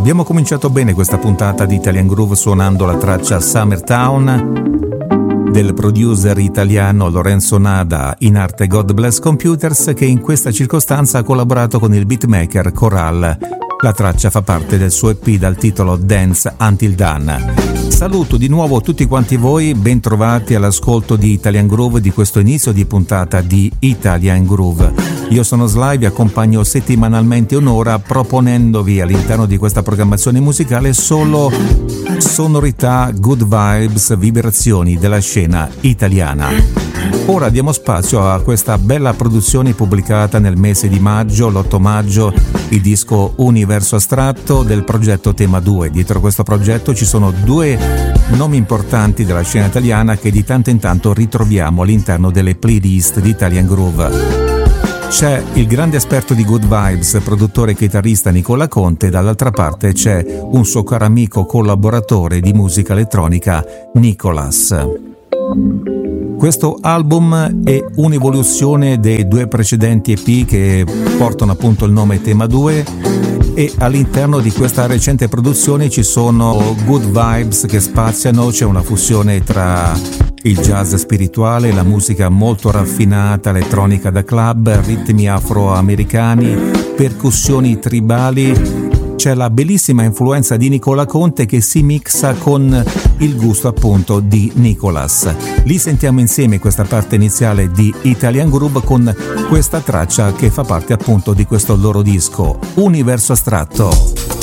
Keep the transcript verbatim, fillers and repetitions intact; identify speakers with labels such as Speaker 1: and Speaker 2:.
Speaker 1: Abbiamo cominciato bene questa puntata di Italian Groove suonando la traccia Summertown del producer italiano Lorenzo Nada, in arte God Bless Computers, che in questa circostanza ha collaborato con il beatmaker Coral. La traccia fa parte del suo E P dal titolo Dance Until Dawn. Saluto di nuovo tutti quanti voi, ben trovati all'ascolto di Italian Groove di questo inizio di puntata di Italian Groove. Io sono Sly, vi accompagno settimanalmente un'ora proponendovi all'interno di questa programmazione musicale solo sonorità, good vibes, vibrazioni della scena italiana. Ora diamo spazio a questa bella produzione pubblicata nel mese di maggio, l'otto maggio, il disco Universo Astratto del progetto Tema due. Dietro questo progetto ci sono due nomi importanti della scena italiana che di tanto in tanto ritroviamo all'interno delle playlist di Italian Groove. C'è il grande esperto di good vibes, produttore e chitarrista Nicola Conte, dall'altra parte c'è un suo caro amico collaboratore di musica elettronica, Nicolas. Questo album è un'evoluzione dei due precedenti E P che portano appunto il nome Tema due, e all'interno di questa recente produzione ci sono good vibes che spaziano, c'è una fusione tra il jazz spirituale, la musica molto raffinata, elettronica da club, ritmi afroamericani, percussioni tribali. C'è la bellissima influenza di Nicola Conte che si mixa con il gusto appunto di Nicolas. Li sentiamo insieme questa parte iniziale di Italian Groove con questa traccia che fa parte appunto di questo loro disco Universo Astratto.